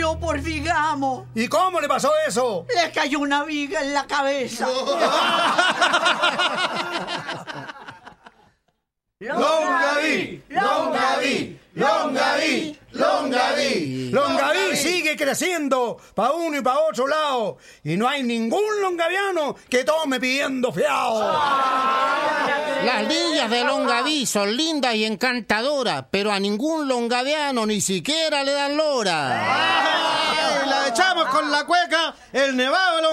murió por vigamo. ¿Y cómo le pasó eso? Le cayó una viga en la cabeza. Longaví, Longaví, Longaví, Longaví. Longaví sigue creciendo para uno y para otro lado. Y no hay ningún longaviano que tome pidiendo fiado. Las villas de Longaví son lindas y encantadoras, pero a ningún longaviano ni siquiera le dan lora. La echamos con la cueca, el nevado de